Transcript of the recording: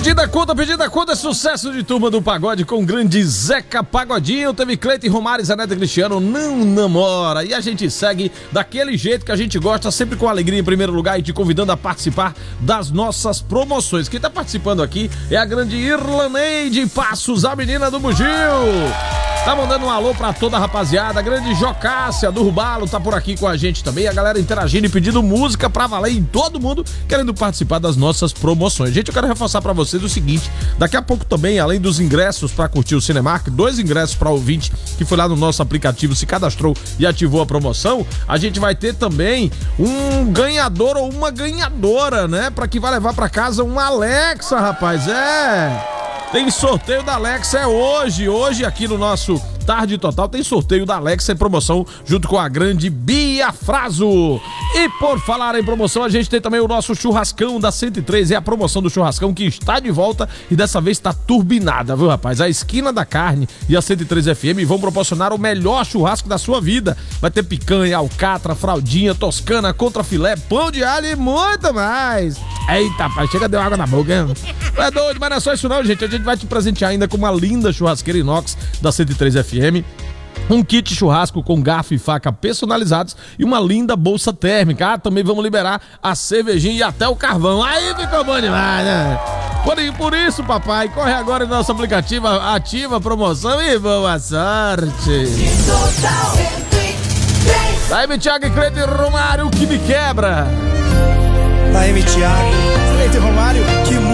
Pedida conta, sucesso de Turma do Pagode com o grande Zeca Pagodinho. Teve Cleiton Romário e Zaneta Cristiano, Não Namora. E a gente segue daquele jeito que a gente gosta, sempre com alegria em primeiro lugar e te convidando a participar das nossas promoções. Quem tá participando aqui é a grande Irlaneide Passos, a menina do Bugio. Tá mandando um alô pra toda a rapaziada. A grande Jocássia do Rubalo tá por aqui com a gente também. A galera interagindo e pedindo música pra valer em todo mundo, querendo participar das nossas promoções. Gente, eu quero reforçar pra vocês o seguinte: daqui a pouco também, além dos ingressos pra curtir o Cinemark, 2 ingressos pra ouvinte que foi lá no nosso aplicativo, se cadastrou e ativou a promoção, a gente vai ter também um ganhador ou uma ganhadora, né? Pra que vai levar pra casa uma Alexa, rapaz. Tem sorteio da Alexa, hoje aqui no nosso Tarde Total tem sorteio da Alexa em promoção junto com a grande Bia Fraso. E por falar em promoção, a gente tem também o nosso churrascão da 103, é a promoção do churrascão que está de volta e dessa vez está turbinada, viu, rapaz? A Esquina da Carne e a 103 FM vão proporcionar o melhor churrasco da sua vida. Vai ter picanha, alcatra, fraldinha, toscana, contrafilé, pão de alho e muito mais. Eita, rapaz, chega, deu água na boca, hein? É doido, mas não é só isso não, gente. A gente vai te presentear ainda com uma linda churrasqueira inox da 103 FM, um kit churrasco com garfo e faca personalizados e uma linda bolsa térmica. Também vamos liberar a cervejinha e até o carvão. Aí ficou bom demais, né? Por isso, papai, corre agora em nosso aplicativo, ativa a promoção e boa sorte. Daí, Thiago e Cleiton Romário, que me quebra. Daí, Thiago, Cleiton Romário, que